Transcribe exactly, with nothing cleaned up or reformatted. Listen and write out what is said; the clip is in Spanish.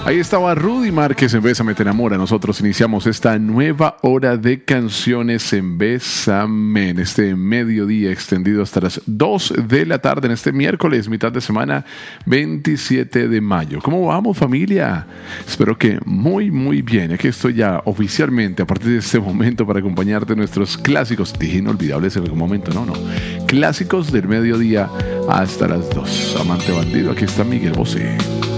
Ahí estaba Rudy Márquez en Bésame te enamora. Nosotros iniciamos esta nueva hora de canciones en Bésame, en este mediodía extendido hasta las dos de la tarde, en este miércoles, mitad de semana, veintisiete de mayo. ¿Cómo vamos, familia? Espero que muy, muy bien. Aquí estoy ya oficialmente a partir de este momento para acompañarte en nuestros clásicos. Dije inolvidables en algún momento, no, no. Clásicos del mediodía hasta las dos. Amante bandido, aquí está Miguel Bosé.